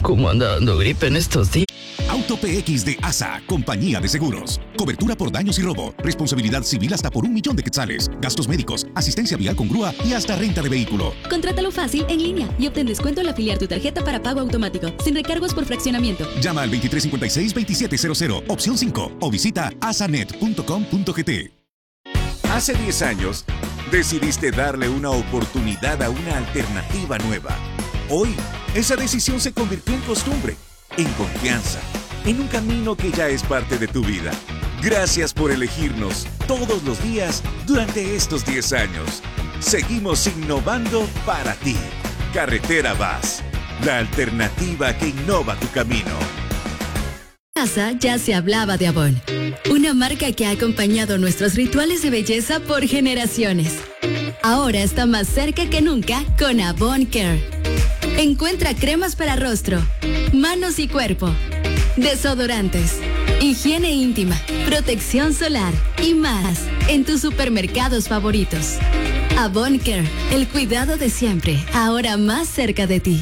como anda dando gripe en estos días. Auto PX de ASA, compañía de seguros. Cobertura por daños y robo. Responsabilidad civil hasta por 1,000,000 de quetzales. Gastos médicos, asistencia vial con grúa y hasta renta de vehículo. Contrátalo fácil en línea y obtén descuento al afiliar tu tarjeta para pago automático, sin recargos por fraccionamiento. Llama al 2356-2700, opción 5, o visita asanet.com.gt. Hace 10 años, decidiste darle una oportunidad a una alternativa nueva. Hoy, esa decisión se convirtió en costumbre, en confianza, en un camino que ya es parte de tu vida. Gracias por elegirnos todos los días durante estos 10 años. Seguimos innovando para ti. Carretera VAS, la alternativa que innova tu camino. En casa ya se hablaba de Avon, una marca que ha acompañado nuestros rituales de belleza por generaciones. Ahora está más cerca que nunca con Avon Care. Encuentra cremas para rostro, manos y cuerpo, desodorantes, higiene íntima, protección solar y más en tus supermercados favoritos. Avon Care, el cuidado de siempre, ahora más cerca de ti.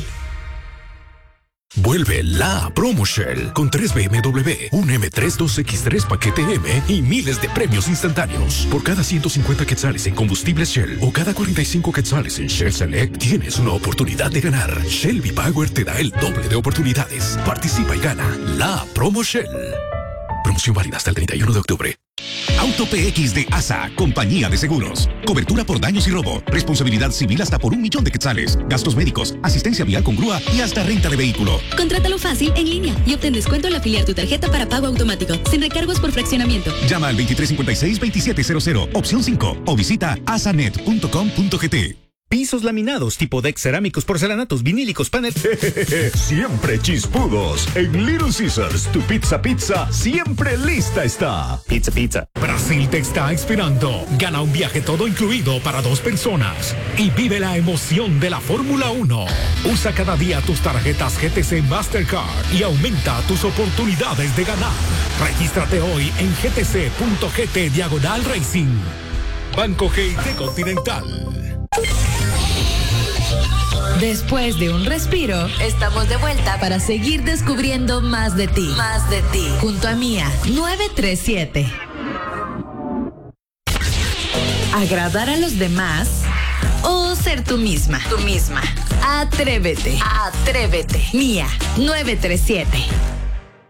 Vuelve la Promo Shell con 3 BMW, un M3 2X3 paquete M y miles de premios instantáneos. Por cada 150 quetzales en combustibles Shell o cada 45 quetzales en Shell Select, tienes una oportunidad de ganar. Shell V-Power te da el doble de oportunidades. Participa y gana la Promo Shell. Promoción válida hasta el 31 de octubre. Auto PX de ASA, compañía de seguros. Cobertura por daños y robo. Responsabilidad civil hasta por 1,000,000 de quetzales. Gastos médicos, asistencia vial con grúa y hasta renta de vehículo. Contrátalo fácil en línea y obtén descuento al afiliar tu tarjeta para pago automático, sin recargos por fraccionamiento. Llama al 2356-2700, opción 5, o visita asanet.com.gt. Pisos laminados tipo deck, cerámicos, porcelanatos, vinílicos, panel. Siempre chispudos. En Little Caesars, tu pizza siempre lista está. Pizza. Brasil te está esperando. Gana un viaje todo incluido para 2 personas y vive la emoción de la Fórmula 1. Usa cada día tus tarjetas GTC Mastercard y aumenta tus oportunidades de ganar. Regístrate hoy en gtc.gt/racing. Banco GIT Continental. Después de un respiro, estamos de vuelta para seguir descubriendo más de ti. Más de ti. Junto a Mía 937. ¿Agradar a los demás o ser tú misma? Tú misma. Atrévete. Mía 937.